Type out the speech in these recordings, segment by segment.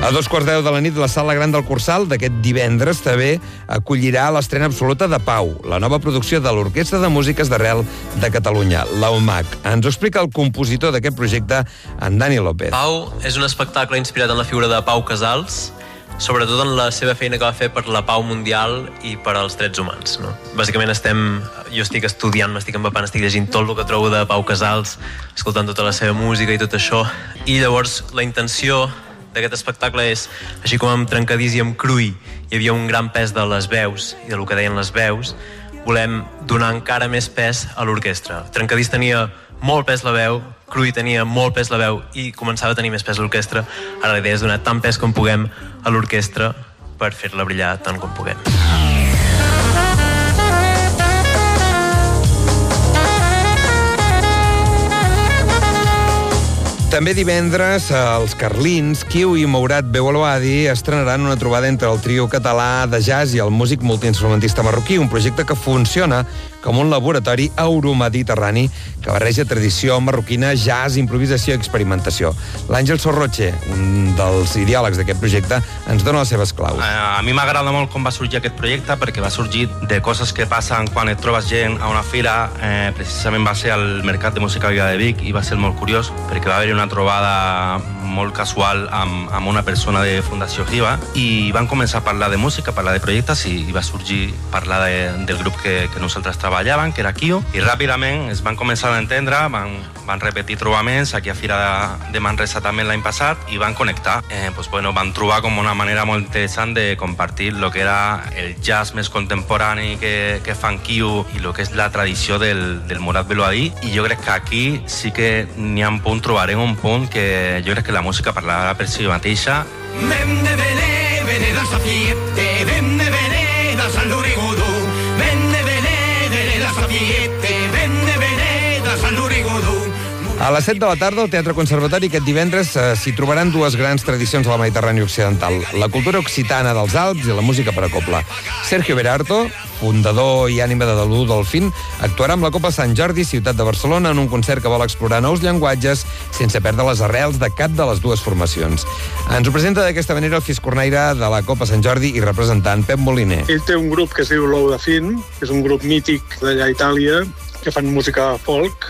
A 2:15 de la nit, la Sala Gran del Cursal d'aquest divendres també acollirà l'estrena absoluta de Pau, la nova producció de l'Orquestra de Músiques d'Arrel de Catalunya, la UMAC. Ens ho explica el compositor d'aquest projecte, en Dani López. Pau és un espectacle inspirat en la figura de Pau Casals, sobretot en la seva feina que va fer per la pau mundial i per als drets humans. No? Bàsicament jo estic estudiant, m'estic empapant, estic llegint tot el que trobo de Pau Casals, escoltant tota la seva música i tot això, i llavors la intenció d'aquest espectacle és, així com amb Trencadís i amb Cruï hi havia un gran pes de les veus i del que deien les veus, volem donar encara més pes a l'orquestra. Trencadís tenia molt pes la veu, Cruï tenia molt pes la veu i començava a tenir més pes l'orquestra. Ara la idea és donar tant pes com puguem a l'orquestra per fer-la brillar tant com puguem. També divendres, els Carlins, Kiu i Mourad Beualoadi estrenaran una trobada entre el trio català de jazz i el músic multiinstrumentista marroquí, un projecte que funciona com un laboratori euromediterrani que barreja tradició marroquina, jazz, improvisació i experimentació. L'Àngel Sorroche, un dels ideòlegs d'aquest projecte, ens dona les seves claus. A mi m'agrada molt com va sorgir aquest projecte, perquè va sorgir de coses que passen quan et trobes gent a una fira. Precisament va ser al Mercat de Música Viva de Vic i va ser molt curiós, perquè va haver una trobada molt casual amb una persona de Fundació Giva i van començar a parlar de música, a parlar de projectes i va sorgir parlar del grup que nosaltres treballàvem, que era Kio, i ràpidament es van començar a entendre, van repetir trobaments aquí a Fira de Manresa també l'any passat i van connectar. Van trobar com una manera molt interessant de compartir el que era el jazz més contemporani que fan Kio i el que és la tradició del Mourad Beualoadi, i jo crec que aquí sí que n'hi ha un punt, trobarem un punt que jo crec que la música parlarà per si mateixa. Venne venedas a fiette, venne venedas al Lurigudu, venne venedas a fiette, venne venedas al Lurigudu. A les 7 de la tarda, al Teatre Conservatori, aquest divendres s'hi trobaran dues grans tradicions de la Mediterrània occidental, la cultura occitana dels Alps i la música per a cobla. Sergio Berarto, fundador i ànima de Dalú Dolfín, actuarà amb la Cobla Sant Jordi, ciutat de Barcelona, en un concert que vol explorar nous llenguatges sense perdre les arrels de cap de les dues formacions. Ens ho presenta d'aquesta manera el fiscornaire de la Cobla Sant Jordi i representant, Pep Moliner. Ell té un grup que es diu L'Ou de Fin, que és un grup mític d'allà a Itàlia, que fan música folk.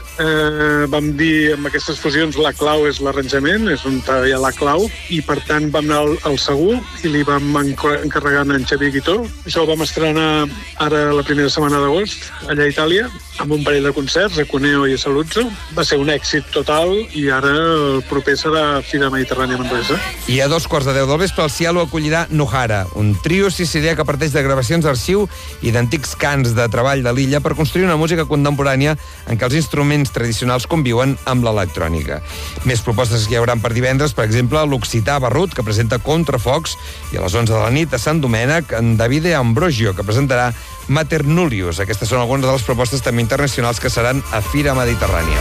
Vam dir, amb aquestes fusions, la clau és l'arranjament, és on hi ha la clau, i per tant vam anar al Segur i li vam encarregar en Xavier Guitó. Això ho vam estrenar ara la primera setmana d'agost, allà a Itàlia, amb un parell de concerts, a Cuneo i a Saluzzo. Va ser un èxit total i ara el proper serà Fira Mediterrània Manresa. I a 2:15 del vespre el Cielo acollirà Nuhara, un trio sicilià que parteix de gravacions d'arxiu i d'antics cants de treball de l'illa per construir una música contemporània en què els instruments tradicionals conviuen amb l'electrònica. Més propostes que hi haurà per divendres, per exemple, l'Occità Barrut, que presenta Contrafocs, i a les 11 de la nit a Sant Domènec, en Davide Ambrosio, que presentarà Maternulius. Aquestes són algunes de les propostes també internacionals que seran a Fira Mediterrània.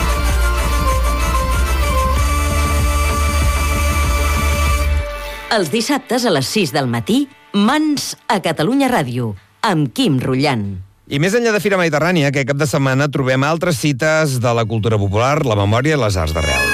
Els dissabtes a les 6 del matí, Mans a Catalunya Ràdio, amb Quim Rullant. I més enllà de Fira Mediterrània, aquest cap de setmana trobem altres cites de la cultura popular, la memòria i les arts d'arrel.